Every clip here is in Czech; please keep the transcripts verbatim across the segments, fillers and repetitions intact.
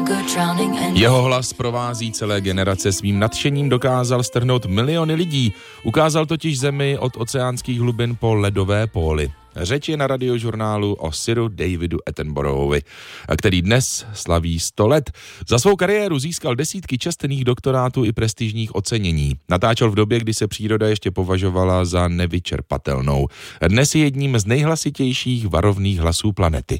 Jeho hlas provází celé generace, svým nadšením dokázal strhnout miliony lidí. Ukázal totiž zemi od oceánských hlubin po ledové póly. Řeč je na radiožurnálu o Siru Davidu Attenboroughovi, který dnes slaví sto let. Za svou kariéru získal desítky čestných doktorátů i prestižních ocenění. Natáčel v době, kdy se příroda ještě považovala za nevyčerpatelnou. Dnes je jedním z nejhlasitějších varovných hlasů planety.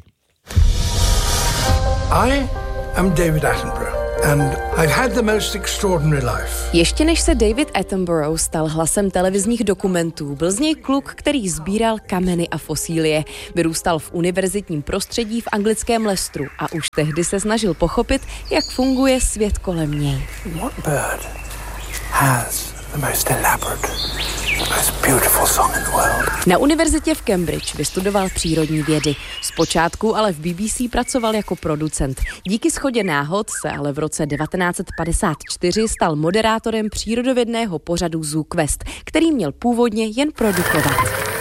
I am David Attenborough. And I've had the most extraordinary life. Ještě než se David Attenborough stal hlasem televizních dokumentů, byl z něj kluk, který sbíral kameny a fosílie. Vyrůstal v univerzitním prostředí v anglickém Leicesteru a už tehdy se snažil pochopit, jak funguje svět kolem něj. What bird has the most elaborate, the most beautiful song in the world? Na univerzitě v Cambridge vystudoval přírodní vědy. Zpočátku ale v B B C pracoval jako producent. Díky shodě náhod se ale v roce devatenáct set padesát čtyři stal moderátorem přírodovědného pořadu Zoo Quest, který měl původně jen produkovat.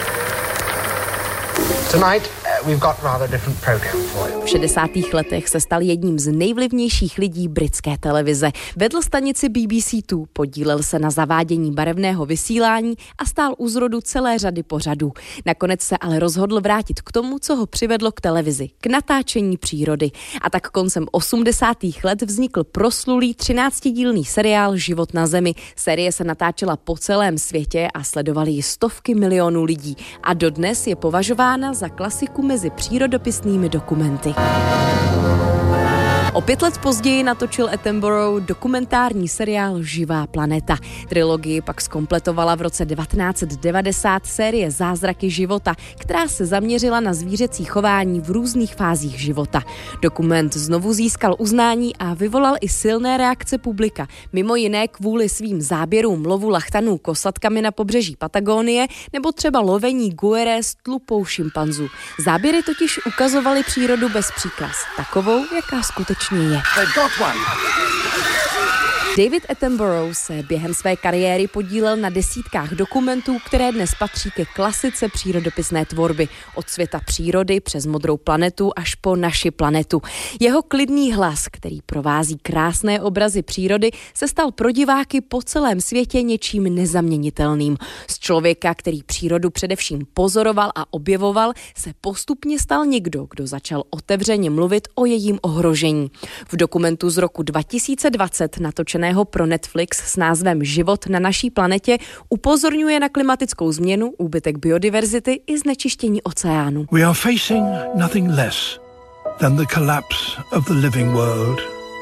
Tonight we've got rather different program for you. V šedesátých letech se stal jedním z nejvlivnějších lidí britské televize. Vedl stanici B B C dva, podílel se na zavádění barevného vysílání a stál u zrodu celé řady pořadů. Nakonec se ale rozhodl vrátit k tomu, co ho přivedlo k televizi, k natáčení přírody. A tak koncem osmdesátých let vznikl proslulý třináctidílný seriál Život na zemi. Série se natáčela po celém světě a sledovali ji stovky milionů lidí. A dodnes je považována za klasiku mezi přírodopisnými dokumenty. O pět let později natočil Attenborough dokumentární seriál Živá planeta. Trilogii pak zkompletovala v roce devatenáct set devadesát série Zázraky života, která se zaměřila na zvířecí chování v různých fázích života. Dokument znovu získal uznání a vyvolal i silné reakce publika, mimo jiné kvůli svým záběrům lovu lachtanů kosatkami na pobřeží Patagonie nebo třeba lovení guere s tlupou šimpanzů. Záběry totiž ukazovaly přírodu bez příkaz, takovou, jaká skutečně je. David Attenborough se během své kariéry podílel na desítkách dokumentů, které dnes patří ke klasice přírodopisné tvorby. Od světa přírody přes Modrou planetu až po Naši planetu. Jeho klidný hlas, který provází krásné obrazy přírody, se stal pro diváky po celém světě něčím nezaměnitelným. Z člověka, který přírodu především pozoroval a objevoval, se postupně stal někdo, kdo začal otevřeně mluvit o jejím ohrožení. V dokumentu z roku dva tisíce dvacet natočeného pro Netflix s názvem Život na naší planetě upozorňuje na klimatickou změnu, úbytek biodiverzity i znečištění oceánu. We are facing nothing less than the collapse of the living world.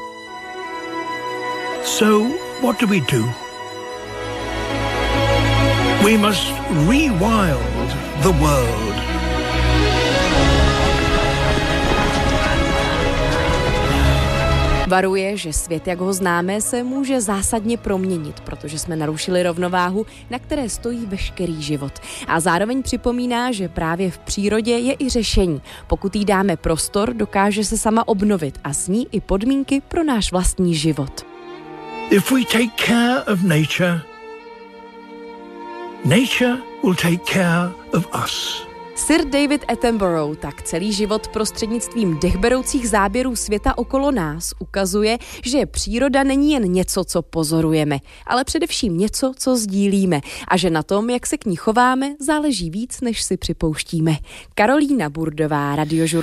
So, what do we do? We must rewild the world. Varuje, že svět, jak ho známe, se může zásadně proměnit, protože jsme narušili rovnováhu, na které stojí veškerý život. A zároveň připomíná, že právě v přírodě je i řešení. Pokud jí dáme prostor, dokáže se sama obnovit a s ní i podmínky pro náš vlastní život. If we take care of nature, nature will take care of us. Sir David Attenborough tak celý život prostřednictvím dechberoucích záběrů světa okolo nás ukazuje, že příroda není jen něco, co pozorujeme, ale především něco, co sdílíme a že na tom, jak se k ní chováme, záleží víc, než si připouštíme. Karolína Burdová, Radiožurnál.